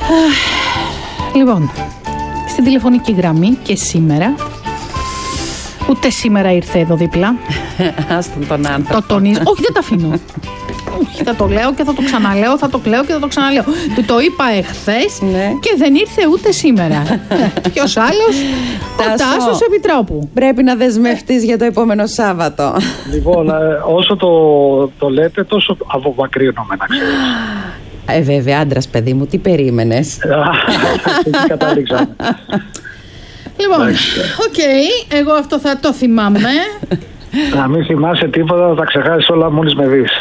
Λοιπόν, στην τηλεφωνική γραμμή και σήμερα. Ούτε σήμερα ήρθε εδώ δίπλα. Άστον τον άνθρωπο. Το τονίζω. Όχι, δεν τα αφήνω. Όχι, θα το λέω και θα το ξαναλέω, θα το κλαίω και θα το ξαναλέω. Του το είπα εχθές και δεν ήρθε ούτε σήμερα. Ποιος άλλος? Ο Τάσος Επιτρόπου. Πρέπει να δεσμευτείς για το επόμενο Σάββατο. Λοιπόν, όσο το λέτε, τόσο απομακρύνομαι, να ξέρεις. Βέβαια, άντρας, παιδί μου, τι περίμενες? Εκεί κατάληξα. Λοιπόν, οκ, εγώ αυτό θα το θυμάμαι. Να μην θυμάσαι τίποτα, θα τα ξεχάσεις όλα μόλις με δεις.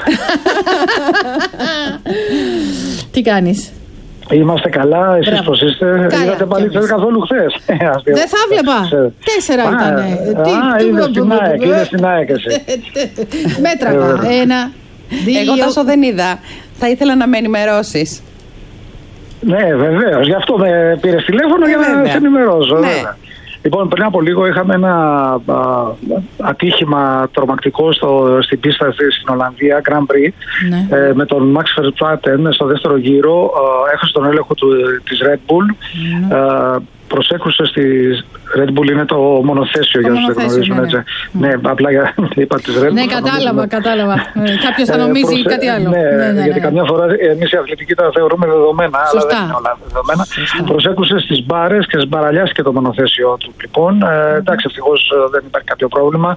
Τι κάνεις? Είμαστε καλά, εσείς πώς είστε? Είδατε παλίτσες καθόλου χθες? Δεν θα βλέπα. 4 ήτανε. Είναι στην ΑΕΚ εσύ. Μέτραγα. 1, 2. Εγώ τόσο δεν είδα. Θα ήθελα να με ενημερώσεις. Ναι, βεβαίως. Γι' αυτό με πήρες τηλέφωνο για να σε ενημερώσω. Λοιπόν, πριν από λίγο είχαμε ένα ατύχημα τρομακτικό στην πίστα στην Ολλανδία, Grand Prix, με τον Max Verstappen στο δεύτερο γύρο. Έχασε τον έλεγχο της Red Bull. Προσέκρουσε στη Red Bull, είναι το μονοθέσιο για όσους δεν γνωρίζουν, έτσι. Ναι, απλά είπα της Red Bull. Ναι, κατάλαβα. Κάποιος θα νομίζει κάτι άλλο. Ναι, γιατί καμιά φορά εμείς οι αθλητικοί τα θεωρούμε δεδομένα, αλλά δεν είναι όλα δεδομένα. Προσέκρουσε στις μπάρες και σμπαραλιάστηκε το μονοθέσιο του. Λοιπόν, εντάξει, ευτυχώς δεν υπάρχει κάποιο πρόβλημα.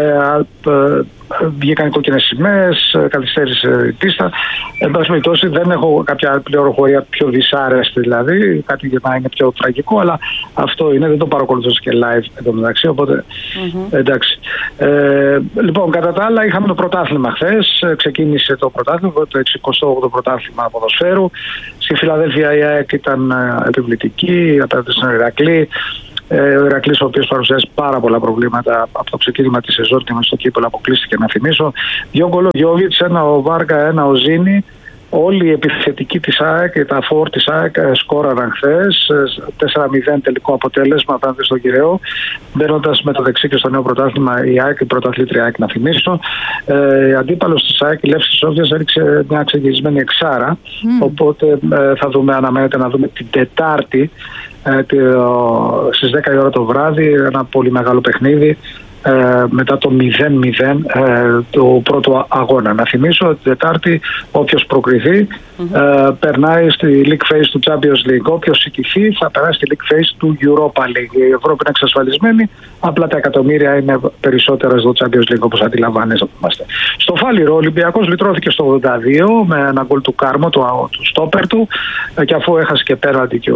Βγήκαν οι κόκκινες σημαίες, καθυστέρησε η πίστα. Εν πάση περιπτώσει, δεν έχω κάποια πληροφορία πιο δυσάρεστη, δηλαδή, κάτι για να είναι πιο τραγικό, αλλά αυτό είναι, δεν το παρακολουθούσα και live εντωμεταξύ, οπότε εντάξει. Λοιπόν, κατά τα άλλα, είχαμε το πρωτάθλημα χθες. Ξεκίνησε το πρωτάθλημα, το 68ο πρωτάθλημα ποδοσφαίρου. Στη Φιλαδέλφια η ΑΕΚ ήταν επιβλητική, απέναντι στον Ηρακλή. Ο Ηρακλής, ο οποίος παρουσιάζει πάρα πολλά προβλήματα από το ξεκίνημα της σεζόν και στο κύπελλο αποκλείστηκε, να θυμίσω. 2 γκολ ο Γιόβιτς, 1 ο Βάργα, 1 ο Ζήνη. Όλοι οι επιθετικοί της ΑΕΚ και τα φόρ της ΑΕΚ σκόραραν χθες. 4-0 τελικό αποτέλεσμα απέναντι στον Κυραιό. Μπαίνοντας με το δεξί και στο νέο πρωτάθλημα η ΑΕΚ, η πρωταθλήτρια ΑΕΚ, να θυμίσω. Αντίπαλος της ΑΕΚ, η Λεύση Σόφιας, έριξε μια ξεγυρισμένη εξάρα. Οπότε θα δούμε, αναμένεται να δούμε την Τετάρτη στις 10 η ώρα το βράδυ ένα πολύ μεγάλο παιχνίδι μετά το 0-0 του πρώτου αγώνα. Να θυμίσω ότι την Τετάρτη όποιος προκριθεί περνάει στη League Phase του Champions League. Όποιος ικηθεί θα περάσει στη League Phase του Europa League. Η Ευρώπη είναι εξασφαλισμένη, απλά τα εκατομμύρια είναι περισσότερα στο Champions League, όπως αντιλαμβάνεστε. Στο Φάληρο ο Ολυμπιακός λυτρώθηκε στο 82 με ένα γκολ του Κάρμο, του στόπερ του, και αφού έχασε και πέναλτι και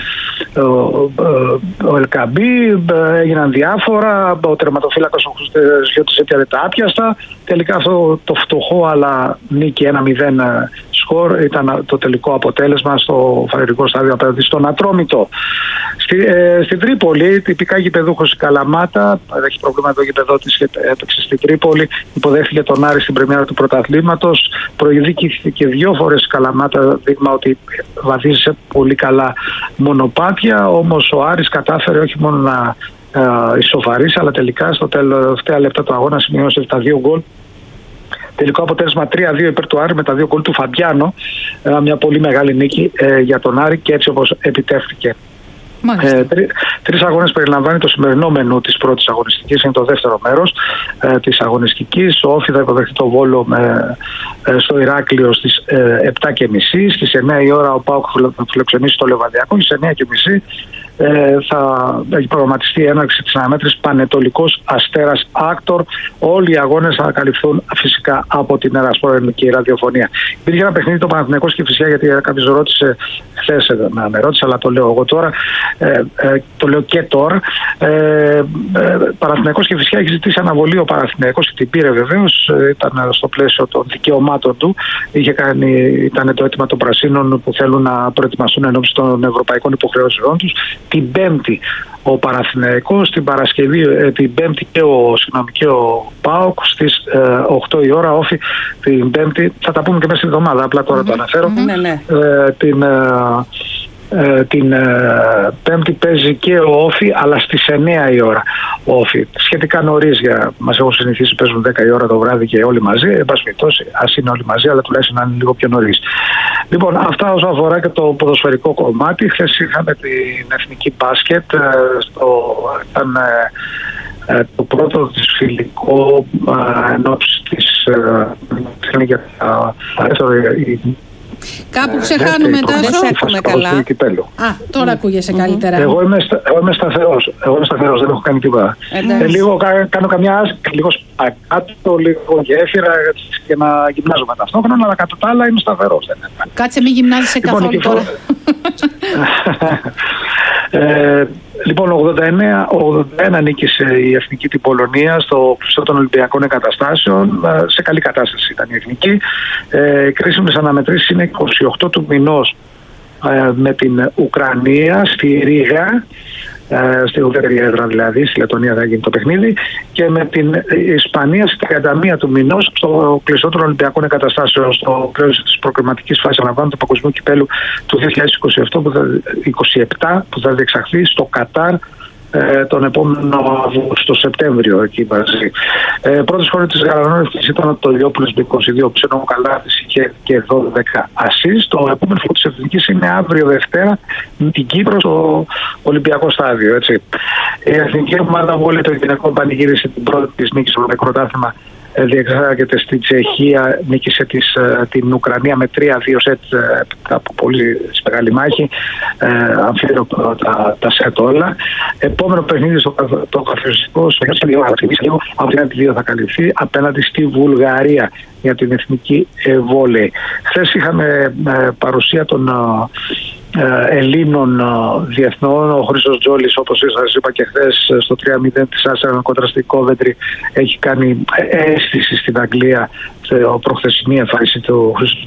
ο Ελκαμπή, έγιναν διάφορα. Ο τερματοφύλακας ο Χριστιώτης έπιανε τα άπιαστα. Τελικά αυτό το φτωχό αλλά νίκη 1-0 σκορ ήταν το τελικό αποτέλεσμα στο φανερικό στάδιο απέναντι στον Ατρόμητο. Στην Τρίπολη, τυπικά γηπεδούχος η Καλαμάτα, έχει πρόβλημα το γηπεδό της και έπαιξε στην Τρίπολη, υποδέχθηκε τον Άρη στην πρεμιέρα του πρωταθλήματος. Προηγήθηκε 2 φορές η Καλαμάτα, δείγμα ότι βαδίζει σε πολύ καλά μονοπάτια, όμως ο Άρης κατάφερε όχι μόνο να ισοφαρίσει, αλλά τελικά στο τελευταία λεπτά του αγώνα σημειώσε τα 2 γκολ. Τελικό αποτέλεσμα 3-2 υπέρ του Άρη με τα 2 γκολ του Φαμπιάνο. Μια πολύ μεγάλη νίκη για τον Άρη και έτσι όπως επιτεύχθηκε. 3 αγώνες περιλαμβάνει το σημερινό μενού της πρώτης αγωνιστικής, είναι το δεύτερο μέρος της αγωνιστικής. Ο Όφι θα υποδεχτεί το Βόλο στο Ηράκλειο στις 7:30. Στις 9 η ώρα ο ΠΑΟΚ θα φιλοξενήσει το Λεβαδιακό και στις 9:30 θα έχει προγραμματιστεί η έναρξη της αναμέτρησης Πανετολικός Αστέρας Άκτορ. Όλοι οι αγώνες θα καλυφθούν φυσικά από την Ερασπορ Ελληνική Ραδιοφωνία. Υπήρχε ένα παιχνίδι το Παναθηναϊκός και Φυσιά, γιατί κάποιος ρώτησε χθες, με ρώτησε, αλλά το λέω εγώ τώρα, το λέω και τώρα. Παναθηναϊκός και Φυσιά έχει ζητήσει αναβολή ο Παναθηναϊκός και την πήρε βεβαίως. Ήταν στο πλαίσιο των δικαιωμάτων του. Ήταν το αίτημα των Πρασίνων που θέλουν να προετοιμαστούν ενώπιση των ευρωπαϊκών υποχρεώσεων τους. Την Πέμπτη ο Παναθηναϊκός, την Παρασκευή, την Πέμπτη και ο ΠΑΟΚ στις 8 η ώρα. Όφι την Πέμπτη, θα τα πούμε και μέσα στην εβδομάδα, απλά τώρα το αναφέρω. Την Πέμπτη παίζει και ο Όφι, αλλά στις 9 η ώρα ο Όφι. Σχετικά νωρίς, μας έχουν συνηθίσει παίζουν 10 η ώρα το βράδυ και όλοι μαζί. Εν πάση περιπτώσει, ας είναι όλοι μαζί, αλλά τουλάχιστον να είναι λίγο πιο νωρίς. Λοιπόν, αυτά όσον αφορά και το ποδοσφαιρικό κομμάτι. Χθες είχαμε την εθνική μπάσκετ. Ήταν το πρώτο της φιλικό ενόψει της κάπου ξεχάνουμε, Τάσο. Δεν σε ακούμε καλά. Τώρα ακούγεσαι καλύτερα. Εγώ είμαι σταθερός. Δεν έχω κάνει τίποτα. Λίγο κάνω λίγο σπακάτο, λίγο γέφυρα και να γυμνάζομαι ταυτόχρονα, αλλά κατά τα άλλα είμαι σταθερός. Κάτσε, μην γυμνάζεσαι καθόλου τώρα. Λοιπόν, 81 νίκησε η Εθνική την Πολωνία στο πλευρό των Ολυμπιακών Εγκαταστάσεων. Σε καλή κατάσταση ήταν η Εθνική. Κρίσιμες αναμετρήσεις είναι 28 του μηνός με την Ουκρανία στη Ρήγα, στη ουδέτερη έδρα δηλαδή, στη Λετωνία θα γίνει το παιχνίδι, και με την Ισπανία στη 31 του μηνός στο κλειστό των Ολυμπιακών Εγκαταστάσεων, στο πλαίσιο της προκριματικής φάσης αναβάνου του Παγκοσμίου Κυπέλου του 2027 που θα διεξαχθεί στο Κατάρ τον επόμενο Αύγουστο, Σεπτέμβριο εκεί μαζί. Πρώτος χώρος της Γαλανόρευκης ήταν ο Τολιόπουλος με 22, ψένο ο Καλάθης είχε και 12 ασίστ. Το επόμενο χώρο της Εθνικής είναι αύριο Δευτέρα με την Κύπρο στο Ολυμπιακό Στάδιο. Έτσι. Η Εθνική Ομάδα Βόλεϊ των Γυναικών πανηγύρισε την πρώτη της νίκη στο Ευρωπαϊκό Πρωτάθλημα. Διεξάγεται στην Τσεχία, νίκησε την Ουκρανία με 3-2 σετ από πολύ μεγάλη μάχη, αμφίροπο τα σετ όλα. Επόμενο παιχνίδι στο καθοριστικό στο από την άλλη 2 θα καλυφθεί απέναντι στη Βουλγαρία για την εθνική βόλεϊ. Χθες είχαμε παρουσία των Ελλήνων διεθνών. Ο Χρήστος Τζόλης, όπως σας είπα και χθες, στο 3-0 της Άσερα κόντρα στη Κόβεντρι έχει κάνει αίσθηση στην Αγγλία προχθεσινή εμφάνιση του Χρήστος.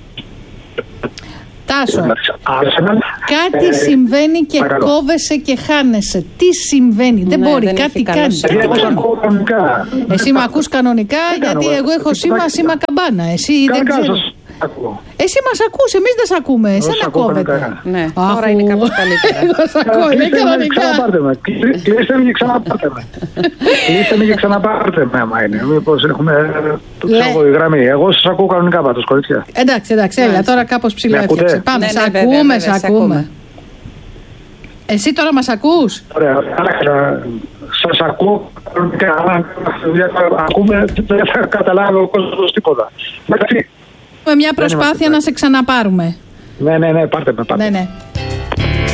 Τάσο, κάτι συμβαίνει και κόβεσαι και χάνεσαι. Τι συμβαίνει, δεν μπορεί, κάτι κάνει. Εσύ με ακούς κανονικά, γιατί εγώ έχω σήμα καμπάνα. Εσύ δεν ξέρεις. Εσύ μας ακούς, εμείς δεν σε ακούμε. Εσένα κόβεται. Ναι, τώρα είναι κάπως καλύτερα. Εγώ σ' ακούω, είναι κανονικά. Κλείστε με και ξαναπάρτε με. Κλείστε με και ξαναπάρτε με, άμα είναι. Μήπως έχουμε η γραμμή. Εγώ σας ακούω κανονικά πάντως, κορίτσια. Εντάξει, έλα, τώρα κάπως ψηλά έφτιαξε. Πάμε, σ' ακούμε. Εσύ τώρα μας ακούς? Ωραία, σας ακούω κανονικά. Αν ακούμε, δεν θα καταλάβει ο κόσμος τίποτα. Με μια προσπάθεια να σε ξαναπάρουμε. Ναι, πάρτε με. Ναι.